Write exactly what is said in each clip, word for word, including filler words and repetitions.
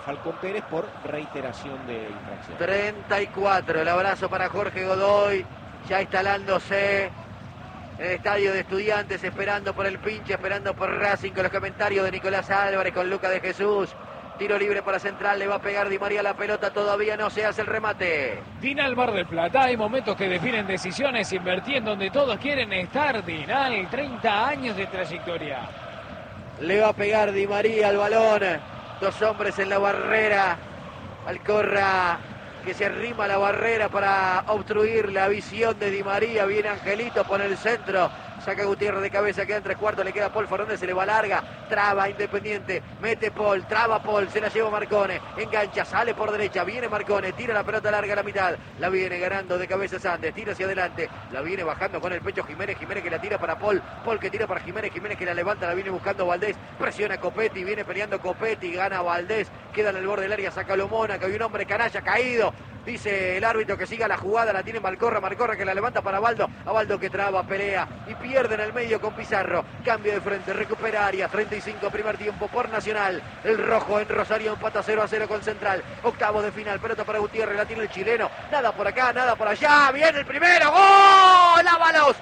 Falcón Pérez por reiteración de infracción. treinta y cuatro, el abrazo para Jorge Godoy, ya instalándose en el estadio de Estudiantes, esperando por el pinche, esperando por Racing, con los comentarios de Nicolás Álvarez, con Lucas de Jesús. Tiro libre para Central, le va a pegar Di María la pelota, todavía no se hace el remate. Dinal Mar del Plata, hay momentos que definen decisiones, invertir en donde todos quieren estar. Dinal, treinta años de trayectoria. Le va a pegar Di María al balón, dos hombres en la barrera, Alcorra que se arrima a la barrera para obstruir la visión de Di María, viene Angelito por el centro, saca Gutiérrez de cabeza, queda en tres cuartos, le queda Paul Fernández, se le va larga, traba Independiente, mete Paul, traba Paul, se la lleva Marcone, engancha, sale por derecha, viene Marcone, tira la pelota larga a la mitad, la viene ganando de cabeza Sandes, tira hacia adelante, la viene bajando con el pecho Jiménez, Jiménez que la tira para Paul, Paul que tira para Jiménez, Jiménez que la levanta, la viene buscando Valdés, presiona Copetti, viene peleando Copetti, gana Valdés, queda en el borde del área, saca Lomona, que hay un hombre canalla caído, dice el árbitro que siga la jugada, la tiene Malcorra, Malcorra que la levanta para Baldo, a Baldo que traba, pelea y pierde en el medio con Pizarro, cambio de frente, recupera Arias, treinta y cinco primer tiempo por Nacional, el rojo en Rosario empata cero a cero con Central, octavo de final, pelota para Gutiérrez, la tiene el chileno, nada por acá, nada por allá, viene el primero, ¡gol! ¡Ábalos!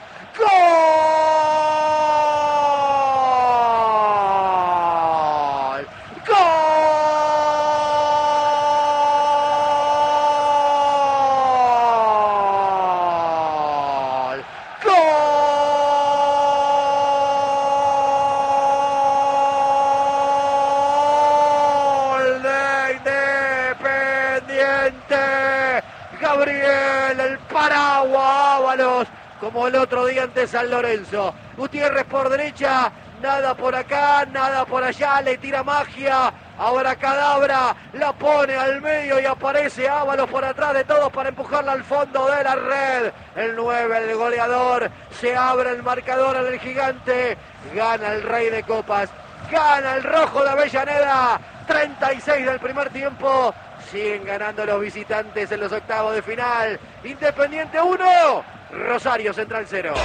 ¡Gol! ¡Gol! Gabriel, el paraguas, Ábalos, como el otro día ante San Lorenzo. Gutiérrez por derecha, nada por acá, nada por allá, le tira magia. Ahora Cadabra la pone al medio y aparece Ábalos por atrás de todos para empujarla al fondo de la red. El nueve, el goleador, se abre el marcador en el Gigante. Gana el Rey de Copas, gana el rojo de Avellaneda. treinta y seis del primer tiempo. Siguen ganando los visitantes en los octavos de final. Independiente uno, Rosario Central cero.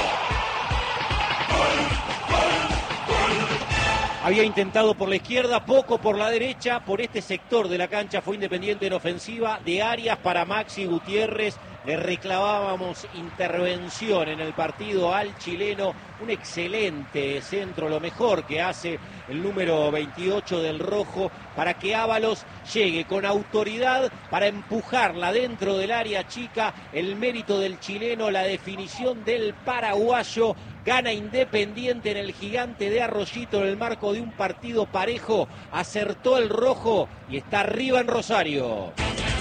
Había intentado por la izquierda, poco por la derecha. Por este sector de la cancha fue Independiente en ofensiva. De Arias para Maxi Gutiérrez. Le reclamábamos intervención en el partido al chileno. Un excelente centro, lo mejor que hace el número veintiocho del rojo, para que Ábalos llegue con autoridad para empujarla dentro del área chica. El mérito del chileno, la definición del paraguayo. Gana Independiente en el Gigante de Arroyito en el marco de un partido parejo. Acertó el rojo y está arriba en Rosario.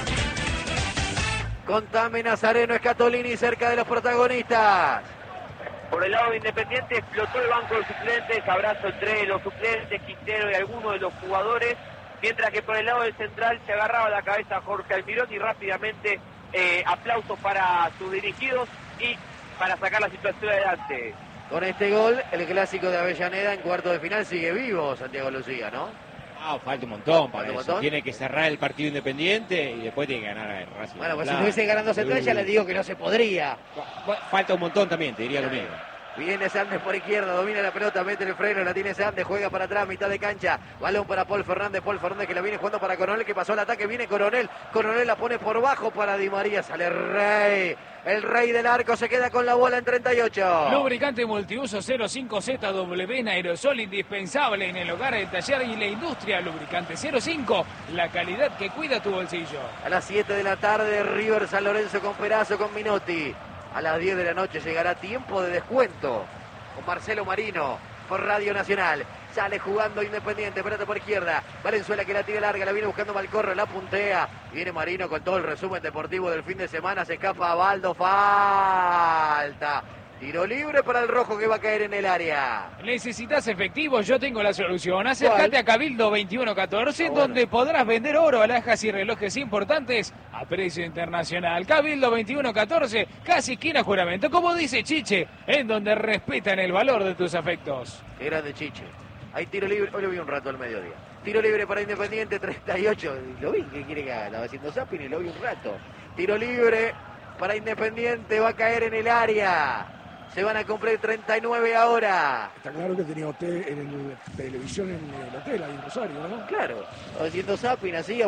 Contame, Nazareno Escatolini cerca de los protagonistas. Por el lado de Independiente explotó el banco de suplentes, abrazo entre los suplentes, Quintero y algunos de los jugadores, mientras que por el lado del Central se agarraba la cabeza Jorge Almirón y rápidamente eh, aplausos para sus dirigidos y para sacar la situación adelante. Con este gol, el clásico de Avellaneda en cuarto de final sigue vivo, Santiago Lucía, ¿no? Ah, falta un montón para ¿Falta un eso. montón? Tiene que cerrar el partido Independiente y después tiene que ganar el Racing. Bueno, pues si Claro. estuviese ganando Central ya le digo que no se podría. Bueno, falta un montón también, te diría lo mismo. Viene Sandes por izquierda, domina la pelota, mete el freno, la tiene Sandes, juega para atrás, mitad de cancha, balón para Paul Fernández, Paul Fernández que la viene jugando para Coronel, que pasó el ataque, viene Coronel, Coronel la pone por bajo para Di María, sale Rey, el Rey del arco se queda con la bola en treinta y ocho. Lubricante multiuso cero cinco Z W en aerosol, indispensable en el hogar, el taller y la industria. Lubricante cero cinco, la calidad que cuida tu bolsillo. A las siete de la tarde, River San Lorenzo con Perazo, con Minotti. A las diez de la noche llegará tiempo de descuento con Marcelo Marino por Radio Nacional. Sale jugando Independiente, pelota por izquierda. Valenzuela que la tira larga, la viene buscando Malcorro, la puntea. Viene Marino con todo el resumen deportivo del fin de semana. Se escapa a Baldo, falta. Tiro libre para el rojo que va a caer en el área. ¿Necesitas efectivo? Yo tengo la solución. Acércate ¿Cuál? a Cabildo veintiuno catorce, Ah, bueno. donde podrás vender oro, alhajas y relojes importantes a precio internacional. Cabildo veintiuno catorce, casi esquina Juramento. Como dice Chiche, en donde respetan el valor de tus afectos. Qué grande Chiche. Hay tiro libre, hoy lo vi un rato al mediodía. Tiro libre para Independiente, treinta y ocho. Lo vi, ¿qué quiere que haga? Estaba haciendo zapping y lo vi un rato. Tiro libre para Independiente, va a caer en el área. Se van a cumplir treinta y nueve ahora. Está claro que tenía hotel en el, televisión en el hotel, ahí en Rosario, ¿no? Claro, haciendo zapping así.